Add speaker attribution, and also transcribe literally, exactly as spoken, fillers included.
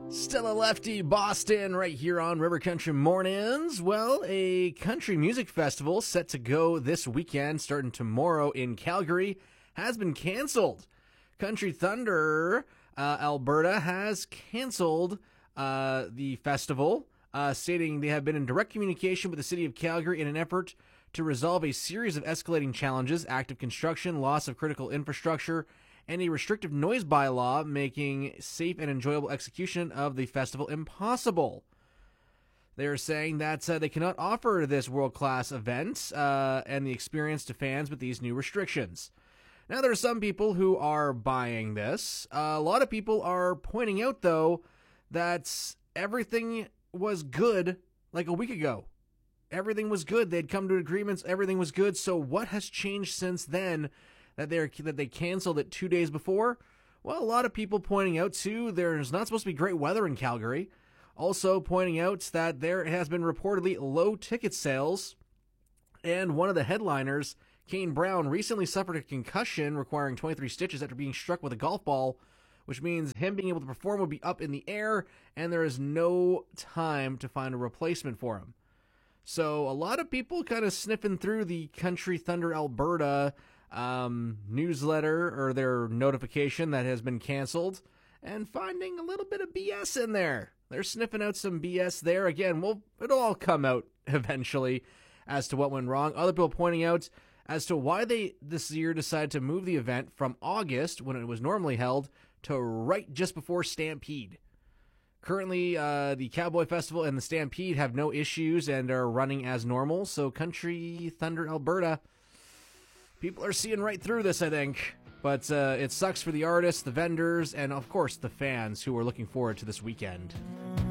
Speaker 1: Still a Lefty Boston right here on River Country Mornings. Well, a country music festival set to go this weekend, starting tomorrow in Calgary, has been canceled. Country Thunder uh, Alberta has canceled uh, the festival, uh, stating they have been in direct communication with the city of Calgary in an effort to resolve a series of escalating challenges: active construction, loss of critical infrastructure, and a restrictive noise bylaw making safe and enjoyable execution of the festival impossible. They're saying that uh, they cannot offer this world-class event uh, and the experience to fans with these new restrictions. Now, there are some people who are buying this. Uh, a lot of people are pointing out, though, that everything was good like a week ago. Everything was good. They'd come to agreements. Everything was good. So what has changed since then that they that they canceled it two days before? Well, a lot of people pointing out, too, there's not supposed to be great weather in Calgary. Also pointing out that there has been reportedly low ticket sales. And one of the headliners, Kane Brown, recently suffered a concussion requiring twenty-three stitches after being struck with a golf ball, which means him being able to perform would be up in the air, and there is no time to find a replacement for him. So a lot of people kind of sniffing through the Country Thunder Alberta um, newsletter or their notification that has been canceled and finding a little bit of B S in there. They're sniffing out some B S there. Again, we'll, it'll all come out eventually as to what went wrong. Other people pointing out as to why they this year decided to move the event from August, when it was normally held, to right just before Stampede. Currently, uh, the Cowboy Festival and the Stampede have no issues and are running as normal. So Country Thunder Alberta, people are seeing right through this, I think. But uh, it sucks for the artists, the vendors, and of course the fans who are looking forward to this weekend.